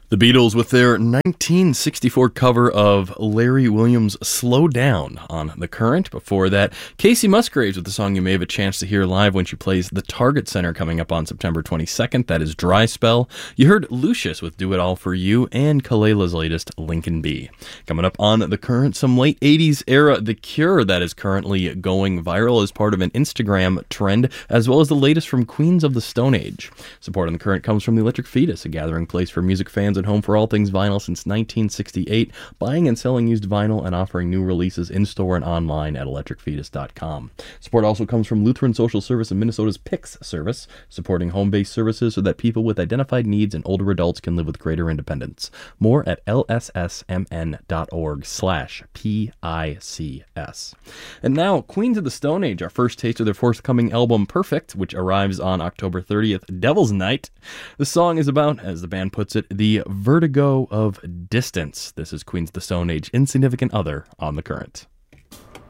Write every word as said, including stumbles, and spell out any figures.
The Beatles with their nineteen sixty-four cover of Larry Williams' Slow Down on The Current. Before that, Casey Musgraves with the song you may have a chance to hear live when she plays the Target Center coming up on September twenty-second. That is Dry Spell. You heard Lucius with Do It All For You and Kalela's latest Lincoln Bee. Coming up on The Current, some late eighties era The Cure that is currently going viral as part of an Instagram trend, as well as the latest from Queens of the Stone Age. Support on The Current comes from the Electric Fetus, a gathering place for music fans at home for all things vinyl since nineteen sixty-eight, buying and selling used vinyl and offering new releases in-store and online at electric fetus dot com. Support also comes from Lutheran Social Service and Minnesota's P I C S service, supporting home-based services so that people with identified needs and older adults can live with greater independence. More at l s s m n dot org slash P I C S. And now, Queens of the Stone Age, our first taste of their forthcoming album Perfect, which arrives on October thirtieth, Devil's Night. The song is about, as the band puts it, the vertigo of distance. This is Queens of the Stone Age, Insignificant Other on The Current.